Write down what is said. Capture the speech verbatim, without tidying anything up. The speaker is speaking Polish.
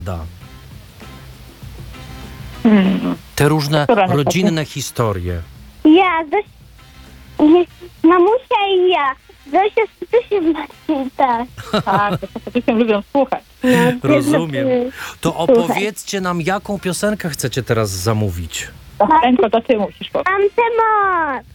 Da. Hmm. Te różne Która na rodzinne historie. Ja, Zosia, nie, mamusia i ja. Zosia z Zosiem właśnie tak. Tak, to faktycznie lubią słuchać. No, Rozumiem. y, To opowiedzcie nam, jaką piosenkę chcecie teraz zamówić. To Henko, to ty musisz powiedzieć. Mam temat.